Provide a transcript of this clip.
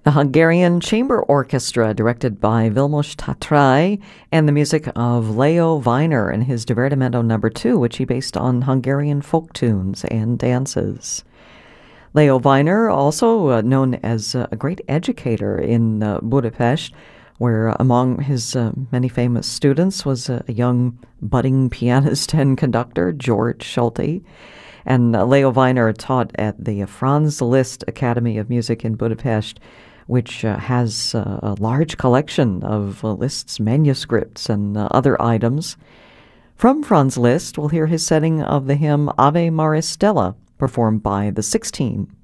The Hungarian Chamber Orchestra, directed by Vilmos Tatrai, and the music of Leo Weiner in his Divertimento No. 2, which he based on Hungarian folk tunes and dances. Leo Weiner, also known as a great educator in Budapest, where among his many famous students was a young budding pianist and conductor, George Schulte. And Leo Weiner taught at the Franz Liszt Academy of Music in Budapest, which has a large collection of Liszt's manuscripts and other items. From Franz Liszt, we'll hear his setting of the hymn Ave Maris Stella, performed by the 16